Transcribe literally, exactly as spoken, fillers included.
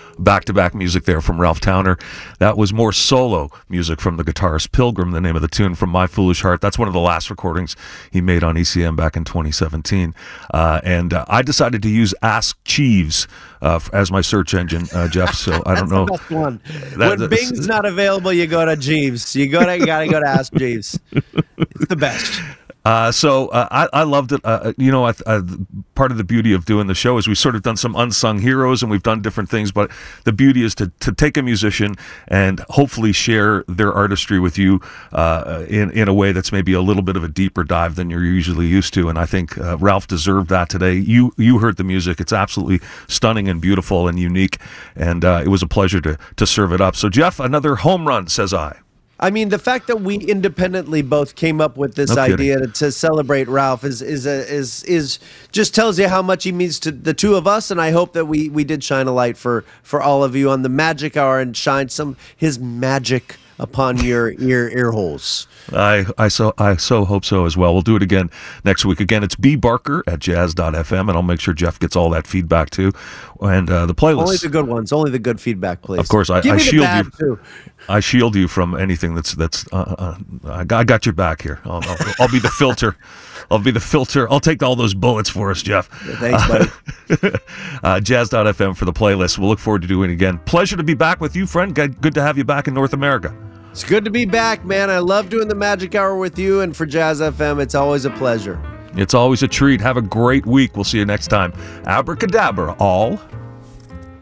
back-to-back music there from Ralph Towner. That was more solo music from the guitarist Pilgrim, the name of the tune from My Foolish Heart. That's one of the last recordings he made on E C M back in twenty seventeen. Uh, and uh, I decided to use Ask Jeeves uh, as my search engine, uh, Jeff, so I don't know. That's the best one. That, when Bing's not available, you go to Jeeves. You go to, you gotta go to Ask Jeeves. It's the best. Uh, so uh, I, I loved it. Uh, you know, I, I, part of the beauty of doing the show is we've sort of done some unsung heroes and we've done different things, but the beauty is to, to take a musician and hopefully share their artistry with you uh, in, in a way that's maybe a little bit of a deeper dive than you're usually used to. And I think uh, Ralph deserved that today. You you heard the music. It's absolutely stunning and beautiful and unique. And uh, it was a pleasure to, to serve it up. So, Jeff, another home run, says I. I mean, the fact that we independently both came up with this No idea to, to celebrate Ralph is is a, is is just tells you how much he means to the two of us, and I hope that we we did shine a light for for all of you on the Magic Hour and shine some his magic upon your ear ear holes. I I so I so hope so as well. We'll do it again next week. Again, it's B Barker at jazz dot f m, and I'll make sure Jeff gets all that feedback too. And uh, the playlist, only the good ones, only the good feedback, please. Of course, I, Give I me the shield bad, you. too. I shield you from anything that's that's. Uh, uh, I, got, I got your back here. I'll, I'll, I'll be the filter. I'll be the filter. I'll take all those bullets for us, Jeff. Yeah, thanks, buddy. uh, jazz dot f m for the playlist. We'll look forward to doing it again. Pleasure to be back with you, friend. Good to have you back in North America. It's good to be back, man. I love doing the Magic Hour with you, and for Jazz F M, it's always a pleasure. It's always a treat. Have a great week. We'll see you next time. Abracadabra, all.